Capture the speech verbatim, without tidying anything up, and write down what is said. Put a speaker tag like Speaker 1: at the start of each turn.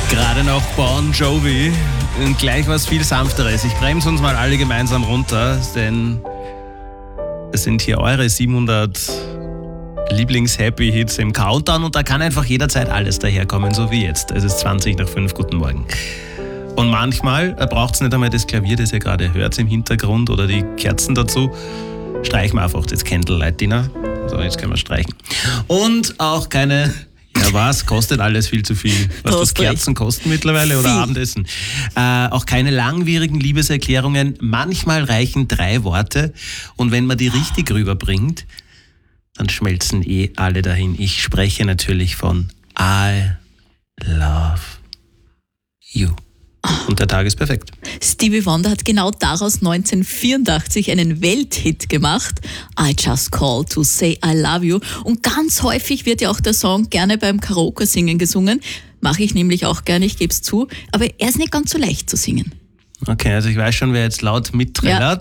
Speaker 1: Gerade noch Bon Jovi und gleich was viel Sanfteres. Ich bremse uns mal alle gemeinsam runter, denn es sind hier eure siebenhundert Lieblings-Happy-Hits im Countdown und da kann einfach jederzeit alles daherkommen, so wie jetzt. Es ist zwanzig nach fünf, guten Morgen. Und manchmal braucht es nicht einmal das Klavier, das ihr gerade hört im Hintergrund oder die Kerzen dazu. Streichen wir einfach das Candlelight Dinner. So, jetzt können wir streichen. Und auch keine... Ja, was? Kostet alles viel zu viel. Was das Kerzen kosten mittlerweile oder viel. Abendessen. Äh, auch keine langwierigen Liebeserklärungen. Manchmal reichen drei Worte und wenn man die richtig rüberbringt, dann schmelzen eh alle dahin. Ich spreche natürlich von I love you. Und der Tag ist perfekt.
Speaker 2: Stevie Wonder hat genau daraus neunzehnhundertvierundachtzig einen Welthit gemacht. I just call to say I love you. Und ganz häufig wird ja auch der Song gerne beim Karaoke-Singen gesungen. Mache ich nämlich auch gerne, ich gebe es zu. Aber er ist nicht ganz so leicht zu singen.
Speaker 1: Okay, also ich weiß schon, wer jetzt laut mitträllert. Ja.